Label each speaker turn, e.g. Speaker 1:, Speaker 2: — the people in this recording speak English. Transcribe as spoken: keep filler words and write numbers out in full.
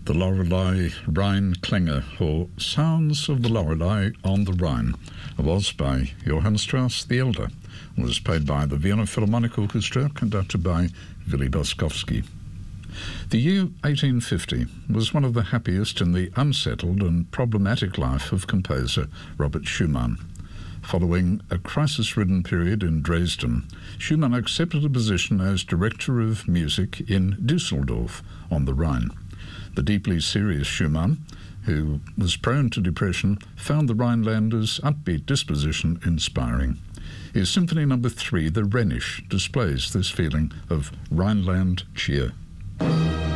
Speaker 1: the Lorelei Rhine Klinger, or Sounds of the Lorelei on the Rhine, was by Johann Strauss the Elder, and was played by the Vienna Philharmonic Orchestra, conducted by Willy Boskowski. The year eighteen fifty was one of the happiest in the unsettled and problematic life of composer Robert Schumann. Following a crisis-ridden period in Dresden, Schumann accepted a position as director of music in Düsseldorf on the Rhine. The deeply serious Schumann, who was prone to depression, found the Rhinelanders' upbeat disposition inspiring. His Symphony Number Three, the Rhenish, displays this feeling of Rhineland cheer.